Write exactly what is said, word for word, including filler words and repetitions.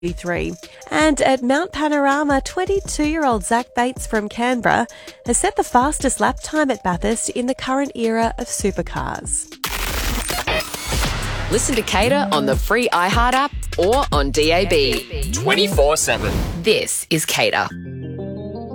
three. And at Mount Panorama, twenty-two-year-old Zach Bates from Canberra has set the fastest lap time at Bathurst in the current era of supercars. Listen to Cater on the free iHeart app or on D A B. twenty-four seven. This is Cater.